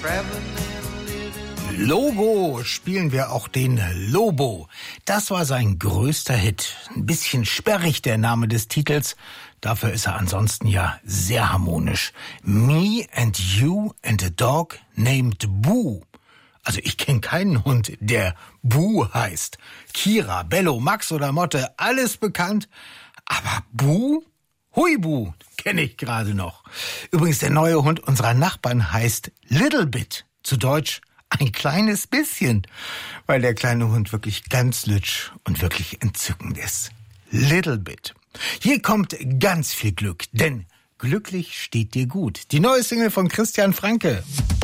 Logo spielen wir auch den Lobo. Das war sein größter Hit. Ein bisschen sperrig der Name des Titels. Dafür ist er ansonsten ja sehr harmonisch. Me and You and a Dog named Boo. Also ich kenne keinen Hund, der Boo heißt. Kira, Bello, Max oder Motte, alles bekannt. Aber Boo? Huibu, kenne ich gerade noch. Übrigens, der neue Hund unserer Nachbarn heißt Little Bit. Zu Deutsch ein kleines bisschen, weil der kleine Hund wirklich ganz lütsch und wirklich entzückend ist. Little Bit. Hier kommt ganz viel Glück, denn glücklich steht dir gut. Die neue Single von Christian Franke.